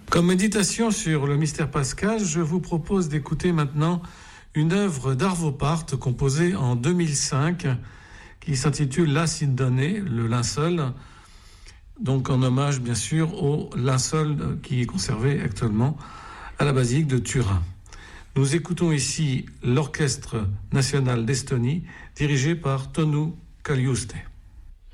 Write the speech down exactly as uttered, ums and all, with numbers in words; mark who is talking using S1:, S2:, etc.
S1: Comme méditation sur le mystère pascal, je vous propose d'écouter maintenant une œuvre d'Arvo Pärt composée en deux mille cinq qui s'intitule La Sindone, le linceul, donc en hommage bien sûr au linceul qui est conservé actuellement à la basilique de Turin. Nous écoutons ici l'Orchestre national d'Estonie dirigé par Tõnu Kaljuste.